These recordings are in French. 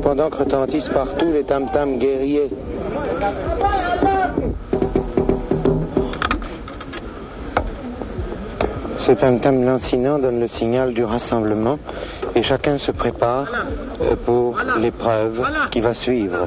pendant que retentissent partout les tam-tams guerriers. Ce tam-tam lancinant donne le signal du rassemblement et chacun se prépare pour l'épreuve qui va suivre.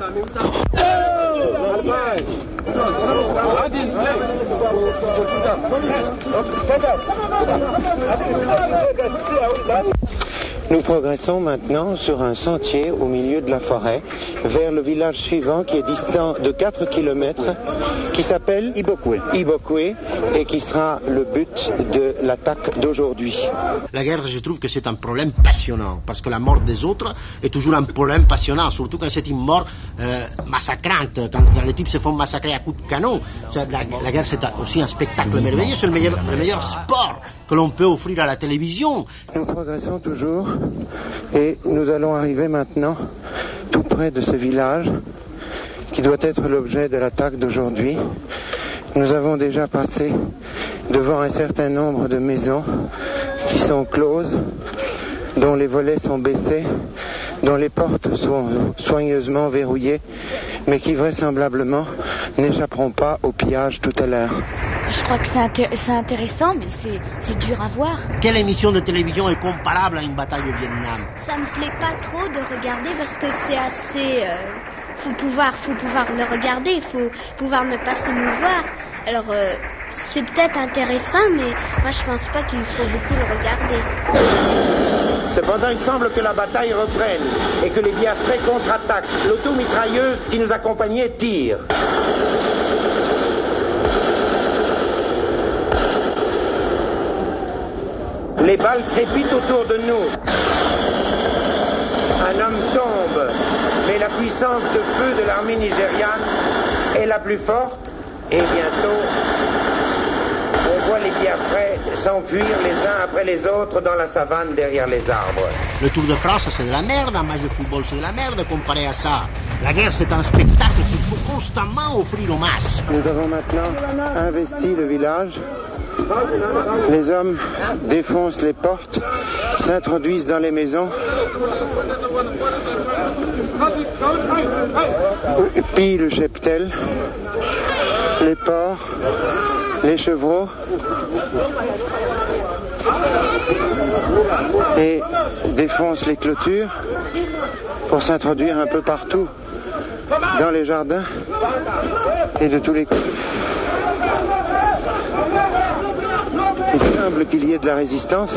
Nous progressons maintenant sur un sentier au milieu de la forêt vers le village suivant qui est distant de 4 km, qui s'appelle Ibokwe et qui sera le but de l'attaque d'aujourd'hui. La guerre, je trouve que c'est un problème passionnant parce que la mort des autres est toujours un problème passionnant, surtout quand c'est une mort massacrante, quand les types se font massacrer à coups de canon. La guerre, c'est aussi un spectacle merveilleux, c'est le meilleur sport que l'on peut offrir à la télévision. Nous progressons toujours et nous allons arriver maintenant tout près de ce village qui doit être l'objet de l'attaque d'aujourd'hui. Nous avons déjà passé devant un certain nombre de maisons qui sont closes, dont les volets sont baissés, dont les portes sont soigneusement verrouillées, mais qui vraisemblablement n'échapperont pas au pillage tout à l'heure. Je crois que c'est intéressant, mais c'est dur à voir. Quelle émission de télévision est comparable à une bataille au Vietnam? Ça me plaît pas trop de regarder parce que c'est assez... faut pouvoir le regarder, il faut pouvoir ne pas s'émouvoir. Alors, c'est peut-être intéressant, mais moi je pense pas qu'il faut beaucoup le regarder. Cependant, il semble que la bataille reprenne et que les Biafrais contre-attaquent. L'automitrailleuse qui nous accompagnait tire. Les balles crépitent autour de nous. Un homme tombe, mais la puissance de feu de l'armée nigériane est la plus forte et bientôt on voit les Biafrais s'enfuir les uns après les autres dans la savane derrière les arbres. Le Tour de France, c'est de la merde, un match de football, c'est de la merde comparé à ça. La guerre, c'est un spectacle qu'il faut constamment offrir aux masses. Nous avons maintenant investi le village. Les hommes défoncent les portes, s'introduisent dans les maisons, pillent le cheptel, les porcs, les chevreaux et défoncent les clôtures pour s'introduire un peu partout dans les jardins et de tous les côtés. Il semble qu'il y ait de la résistance.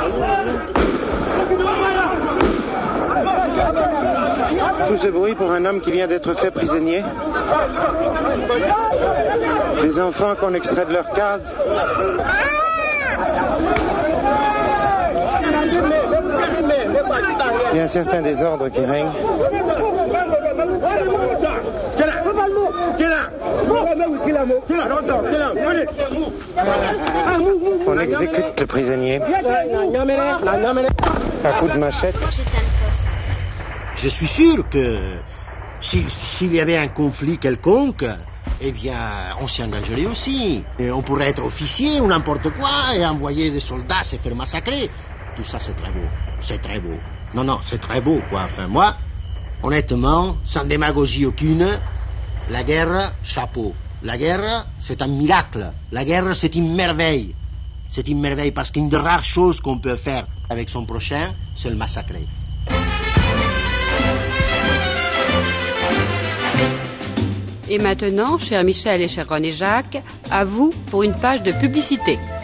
Tout ce bruit pour un homme qui vient d'être fait prisonnier. Des enfants qu'on extrait de leur case. Il y a un certain désordre qui règne. On exécute le prisonnier à coups de machette. Je suis sûr que s'il y avait un conflit quelconque, eh bien, on s'y engagerait aussi. Et on pourrait être officier ou n'importe quoi et envoyer des soldats se faire massacrer. Tout ça, c'est très beau. C'est très beau. Non, c'est très beau, quoi. Enfin, moi, honnêtement, sans démagogie aucune, la guerre, chapeau. La guerre, c'est un miracle. La guerre, c'est une merveille. C'est une merveille parce qu'une des rares choses qu'on peut faire avec son prochain, c'est le massacrer. Et maintenant, chers Michel et chers René Jacques, à vous pour une page de publicité.